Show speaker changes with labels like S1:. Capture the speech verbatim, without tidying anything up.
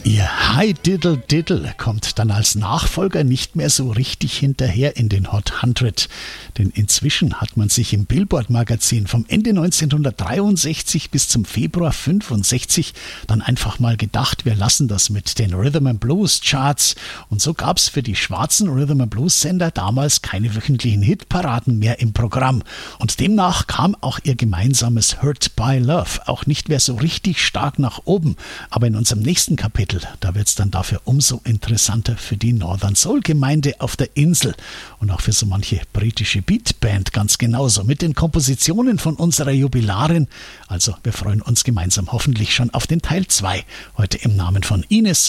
S1: Ihr Hi Diddle Diddle kommt dann als Nachfolger nicht mehr so richtig hinterher in den Hot hundred. Denn inzwischen hat man sich im Billboard-Magazin vom Ende neunzehnhundertdreiundsechzig bis zum Februar fünfundsechzig dann einfach mal gedacht, wir lassen das mit den Rhythm and Blues Charts. Und so gab es für die schwarzen Rhythm and Blues Sender damals keine wöchentlichen Hitparaden mehr im Programm. Und demnach kam auch ihr gemeinsames Hurt by Love auch nicht mehr so richtig stark nach oben. Aber in unserem nächsten Kapitel, da wird es dann dafür umso interessanter für die Northern Soul Gemeinde auf der Insel und auch für so manche britische Beatband ganz genauso mit den Kompositionen von unserer Jubilarin. Also wir freuen uns gemeinsam hoffentlich schon auf den Teil zwei. Heute im Namen von Ines